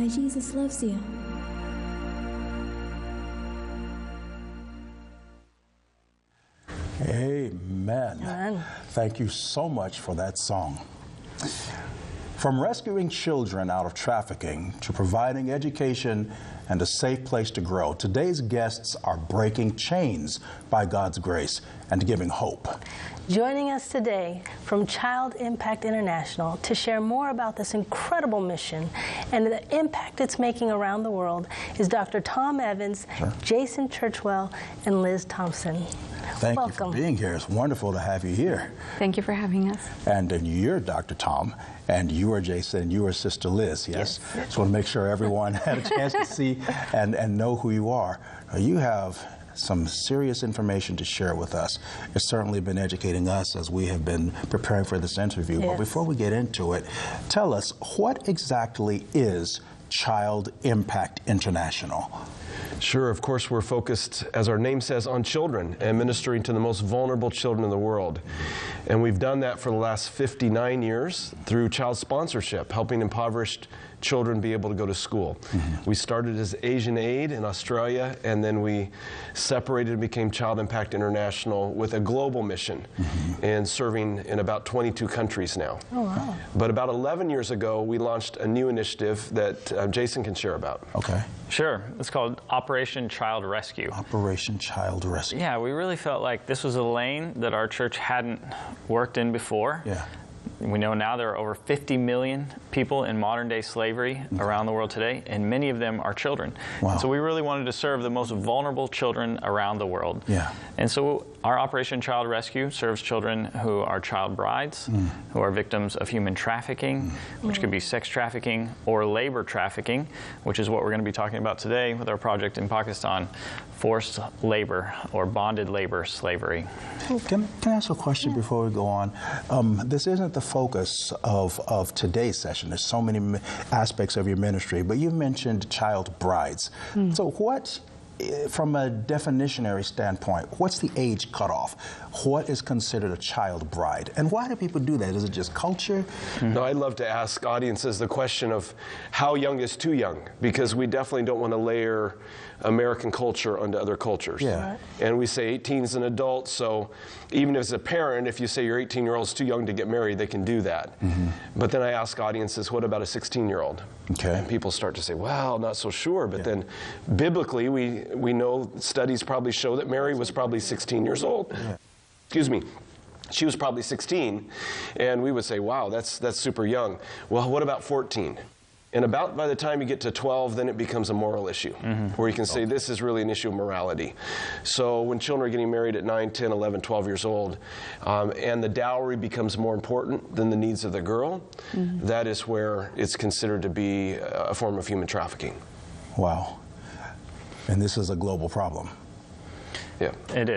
why Jesus loves you. Amen. Amen. Thank you so much for that song. From rescuing children out of trafficking to providing education and a safe place to grow, today's guests are breaking chains by God's grace and giving hope. Joining us today from Child Impact International to share more about this incredible mission and the impact it's making around the world is Dr. Tom Evans, Sure. Jason Churchwell, and Liz Thompson. Thank Welcome. you for being here. It's wonderful to have you here. Thank you for having us. And you're Dr. Tom, and you are Jason, and you are Sister Liz, yes? Just want to make sure everyone had a chance to see and know who you are. Now, you have some serious information to share with us. It's certainly been educating us as we have been preparing for this interview. Yes. But before we get into it, tell us, what exactly is Child Impact International? Sure, of course, we're focused, as our name says, on children and ministering to the most vulnerable children in the world. And we've done that for the last 59 years through child sponsorship, helping impoverished children be able to go to school. Mm-hmm. We started as Asian Aid in Australia, and then we separated and became Child Impact International with a global mission, mm-hmm. and serving in about 22 countries now. Oh, wow. But about 11 years ago, we launched a new initiative that Jason can share about. Okay. Sure. It's called Operation Child Rescue. Operation Child Rescue. Yeah, we really felt like this was a lane that our church hadn't worked in before. Yeah. We know now there are over 50 million people in modern-day slavery around the world today, and many of them are children. Wow. And so we really wanted to serve the most vulnerable children around the world. Yeah. And so our Operation Child Rescue serves children who are child brides, who are victims of human trafficking, which could be sex trafficking or labor trafficking, which is what we're going to be talking about today with our project in Pakistan, forced labor or bonded labor slavery. Can I ask a question before we go on? This isn't the focus of today's session. There's so many aspects of your ministry, but you mentioned child brides. So what, from a definitionary standpoint, what's the age cutoff? What is considered a child bride? And why do people do that? Is it just culture? No, I'd love to ask audiences the question of how young is too young, because we definitely don't want to layer American culture onto other cultures. Yeah. And we say 18 is an adult, so even as a parent, if you say your 18-year-old's too young to get married, they can do that. Mm-hmm. But then I ask audiences, what about a 16-year-old? Okay. And people start to say, well, not so sure. But then biblically, we know studies probably show that Mary was probably 16 years old. Yeah. Excuse me. She was probably 16, and we would say, wow, that's super young. Well, what about 14? And about by the time you get to 12, then it becomes a moral issue, where you can say this is really an issue of morality. So when children are getting married at 9, 10, 11, 12 years old, and the dowry becomes more important than the needs of the girl, that is where it's considered to be a form of human trafficking. Wow. And this is a global problem. Yeah. It is.